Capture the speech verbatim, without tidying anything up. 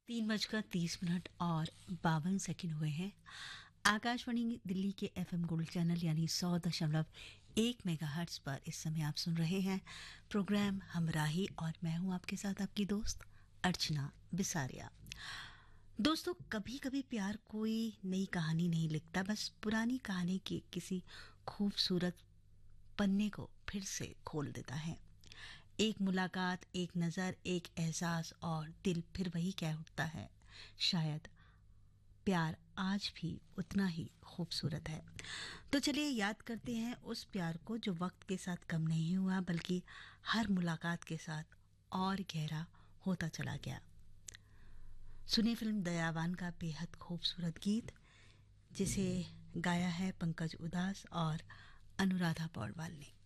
तीन बजकर तीस मिनट और बावन सेकंड हुए हैं। आकाशवाणी दिल्ली के एफएम गोल्ड चैनल यानी सौ दशमलव एक मेगाहर्ट्ज पर इस समय आप सुन रहे हैं प्रोग्राम हमराही और मैं हूं आपके साथ आपकी दोस्त अर्चना बिसारिया। दोस्तों, कभी कभी प्यार कोई नई कहानी नहीं लिखता, बस पुरानी कहानी की किसी खूबसूरत पन्ने को फिर से खोल देता है। एक मुलाकात, एक नज़र, एक एहसास और दिल फिर वही कह उठता है, शायद प्यार आज भी उतना ही खूबसूरत है। तो चलिए याद करते हैं उस प्यार को जो वक्त के साथ कम नहीं हुआ, बल्कि हर मुलाकात के साथ और गहरा होता चला गया। सुनिए फिल्म दयावान का बेहद खूबसूरत गीत, जिसे गाया है पंकज उदास और अनुराधा पौडवाल ने।